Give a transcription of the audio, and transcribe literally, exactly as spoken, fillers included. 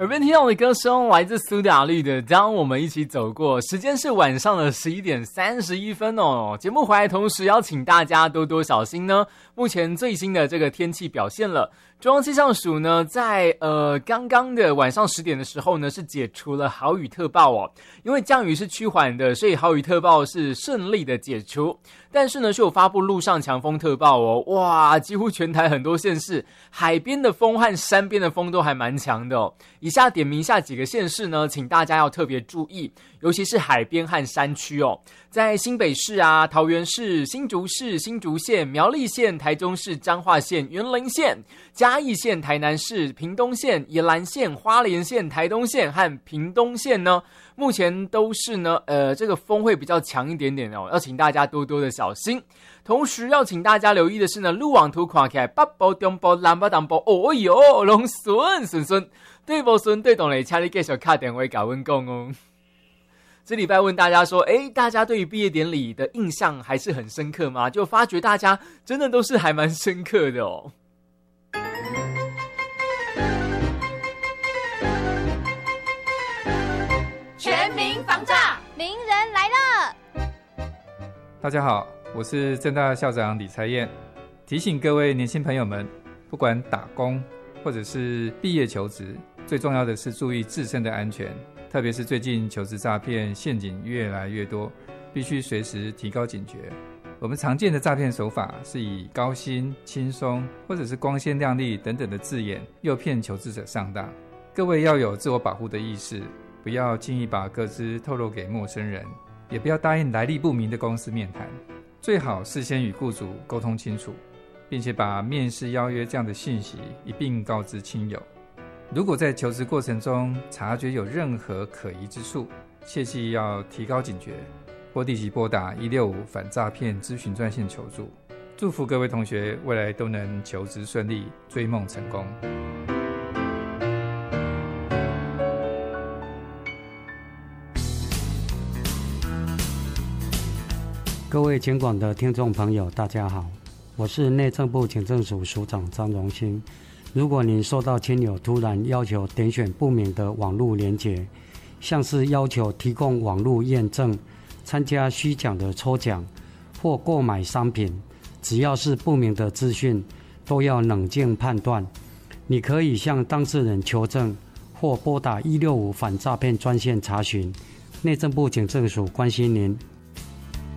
耳边听到的歌声来自苏打绿的《当我们一起走过》，时间是晚上的十一点三十一分哦。节目回来同时邀请大家多多小心呢，目前最新的这个天气表现了。中央气象署呢，在呃刚刚的晚上十点的时候呢，是解除了豪雨特报哦。因为降雨是趋缓的，所以豪雨特报是顺利的解除。但是呢，是有发布陆上强风特报哦。哇，几乎全台很多县市海边的风和山边的风都还蛮强的哦。以下点名一下几个县市呢，请大家要特别注意，尤其是海边和山区哦。在新北市啊、桃园市、新竹市、新竹县、苗栗县、台中市、彰化县、云林县、嘉义县、台南市、屏东县、宜兰县、花莲县、台东县和屏东县呢，目前都是呢，呃，这个风会比较强一点点哦，要请大家多多的小心。同时要请大家留意的是呢，路网图看起来北部、中部、南部、东部，哦哟，拢顺顺顺，对不顺对懂嘞，请你继续打电话跟我讲哦。这礼拜问大家说，诶，大家对于毕业典礼的印象还是很深刻吗？就发觉大家真的都是还蛮深刻的哦。 全民防诈，名人来了。 大家好，我是政大校长李才燕，提醒各位年轻朋友们，不管打工或者是毕业求职，最重要的是注意自身的安全。特别是最近求职诈骗陷阱越来越多，必须随时提高警觉。我们常见的诈骗手法是以高薪、轻松或者是光鲜亮丽等等的字眼诱骗求职者上当。各位要有自我保护的意识，不要轻易把个资透露给陌生人，也不要答应来历不明的公司面谈，最好事先与雇主沟通清楚，并且把面试邀约这样的信息一并告知亲友。如果在求职过程中察觉有任何可疑之处，切记要提高警觉，或立即拨打一六五反诈骗咨询专线求助。祝福各位同学未来都能求职顺利，追梦成功。 各位警广的听众朋友，大家好，我是内政部警政署署长张荣兴。如果您收到亲友突然要求点选不明的网络连结，像是要求提供网络验证、参加虚假的抽奖或购买商品，只要是不明的资讯，都要冷静判断。你可以向当事人求证，或拨打一六五反诈骗专线查询。内政部警政署关心您。